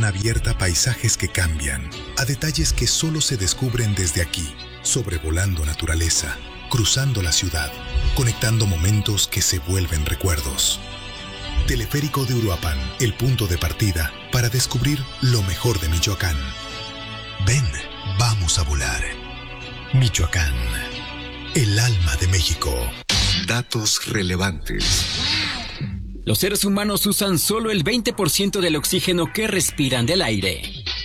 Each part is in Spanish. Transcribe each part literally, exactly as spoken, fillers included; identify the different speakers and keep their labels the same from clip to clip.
Speaker 1: Abierta a paisajes que cambian, a detalles que solo se descubren desde aquí, sobrevolando naturaleza, cruzando la ciudad, conectando momentos que se vuelven recuerdos. Teleférico de Uruapan, el punto de partida para descubrir lo mejor de Michoacán. Ven, vamos a volar. Michoacán, el alma de México. Datos relevantes.
Speaker 2: Los seres humanos usan solo el veinte por ciento del oxígeno que respiran del aire.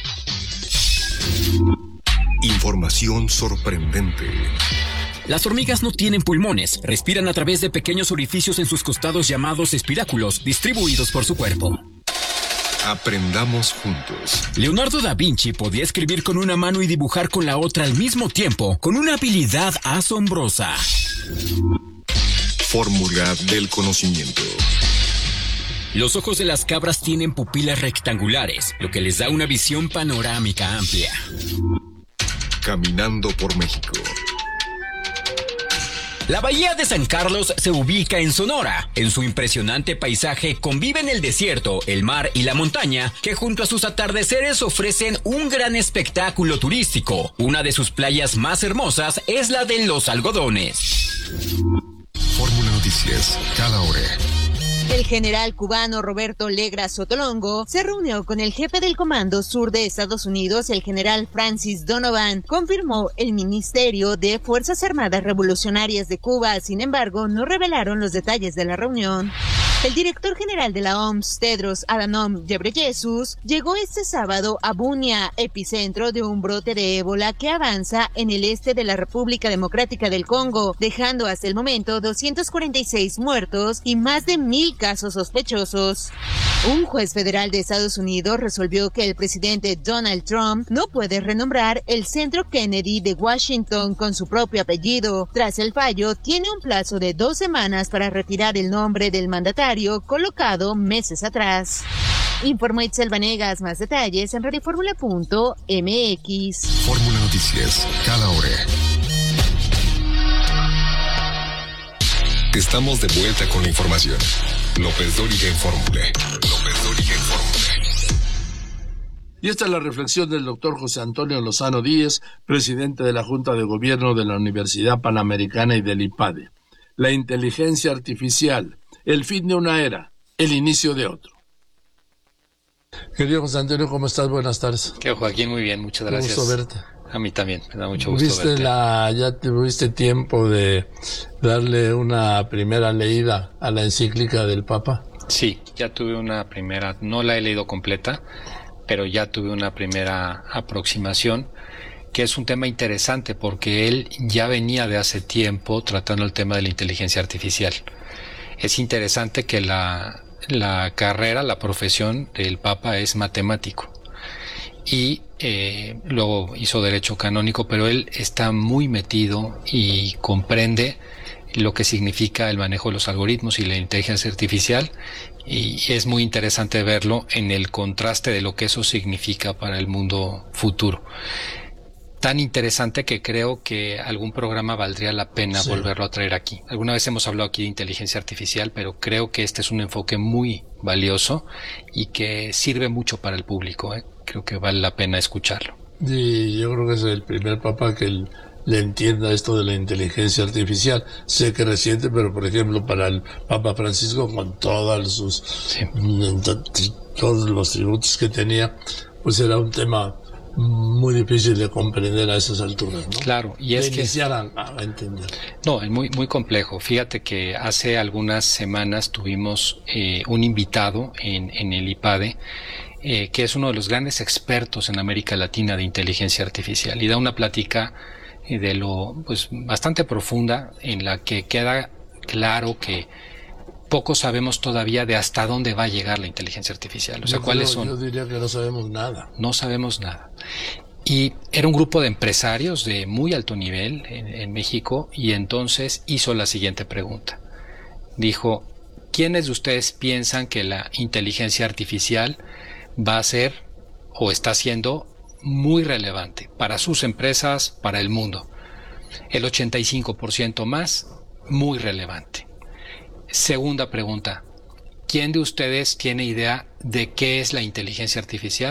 Speaker 1: Información sorprendente.
Speaker 2: Las hormigas no tienen pulmones, respiran a través de pequeños orificios en sus costados llamados espiráculos, distribuidos por su cuerpo.
Speaker 1: Aprendamos juntos.
Speaker 2: Leonardo da Vinci podía escribir con una mano y dibujar con la otra al mismo tiempo, con una habilidad asombrosa.
Speaker 1: Fórmula del conocimiento.
Speaker 2: Los ojos de las cabras tienen pupilas rectangulares, lo que les da una visión panorámica amplia.
Speaker 1: Caminando por México.
Speaker 2: La bahía de San Carlos se ubica en Sonora. En su impresionante paisaje conviven el desierto, el mar y la montaña, que junto a sus atardeceres ofrecen un gran espectáculo turístico. Una de sus playas más hermosas es la de Los Algodones.
Speaker 1: Fórmula Noticias, cada hora.
Speaker 3: El general cubano Roberto Legra Sotolongo se reunió con el jefe del Comando Sur de Estados Unidos, el general Francis Donovan, confirmó el Ministerio de Fuerzas Armadas Revolucionarias de Cuba. Sin embargo, no revelaron los detalles de la reunión. El director general de la O M S, Tedros Adhanom Ghebreyesus, llegó este sábado a Bunia, epicentro de un brote de ébola que avanza en el este de la República Democrática del Congo, dejando hasta el momento doscientos cuarenta y seis muertos y más de mil casos sospechosos. Un juez federal de Estados Unidos resolvió que el presidente Donald Trump no puede renombrar el Centro Kennedy de Washington con su propio apellido. Tras el fallo, tiene un plazo de dos semanas para retirar el nombre del mandatario colocado meses atrás. Informó Itzel Vanegas. Más detalles en radioformula punto m x.
Speaker 1: Fórmula Noticias, cada hora. Estamos de vuelta con la información. López Dóriga en Fórmula. López Dóriga en Fórmula.
Speaker 4: Y esta es la reflexión del doctor José Antonio Lozano Díez, presidente de la Junta de Gobierno de la Universidad Panamericana y del IPADE. La inteligencia artificial, el fin de una era, el inicio de otro. Querido José Antonio, ¿cómo estás? Buenas tardes.
Speaker 5: ¿Qué, Joaquín? Muy bien, muchas gracias.
Speaker 4: Un gusto verte.
Speaker 5: A mí también, me da mucho gusto
Speaker 4: ¿Viste
Speaker 5: verte.
Speaker 4: la, ya tuviste tiempo de darle una primera leída a la encíclica del Papa?
Speaker 5: Sí, ya tuve una primera, no la he leído completa, pero ya tuve una primera aproximación, que es un tema interesante porque él ya venía de hace tiempo tratando el tema de la inteligencia artificial. Es interesante que la, la carrera, la profesión del Papa es matemático. Y eh, luego hizo derecho canónico, pero él está muy metido y comprende lo que significa el manejo de los algoritmos y la inteligencia artificial, y es muy interesante verlo en el contraste de lo que eso significa para el mundo futuro. Tan interesante que creo que algún programa valdría la pena sí. volverlo a traer aquí. Alguna vez hemos hablado aquí de inteligencia artificial, pero creo que este es un enfoque muy valioso y que sirve mucho para el público, ¿eh? Creo que vale la pena escucharlo.
Speaker 4: Y yo creo que es el primer papa que el, le entienda esto de la inteligencia artificial. Sé que reciente, pero por ejemplo para el Papa Francisco, con todos sus sí. todos los tributos que tenía, pues era un tema muy difícil de comprender a esas alturas, ¿no?
Speaker 5: Claro, y es
Speaker 4: de
Speaker 5: que
Speaker 4: iniciar a, a entender.
Speaker 5: No, es muy muy complejo. Fíjate que hace algunas semanas tuvimos eh, un invitado en, en el IPADE, eh, que es uno de los grandes expertos en América Latina de inteligencia artificial, y da una plática eh, de lo pues bastante profunda, en la que queda claro que poco sabemos todavía de hasta dónde va a llegar la inteligencia artificial. O sea,
Speaker 4: yo
Speaker 5: ¿cuáles
Speaker 4: creo,
Speaker 5: son?
Speaker 4: Yo diría que no sabemos nada.
Speaker 5: No sabemos nada. Y era un grupo de empresarios de muy alto nivel en, en México, y entonces hizo la siguiente pregunta. Dijo, ¿quiénes de ustedes piensan que la inteligencia artificial va a ser o está siendo muy relevante para sus empresas, para el mundo? El ochenta y cinco por ciento más, muy relevante. Segunda pregunta, ¿quién de ustedes tiene idea de qué es la inteligencia artificial?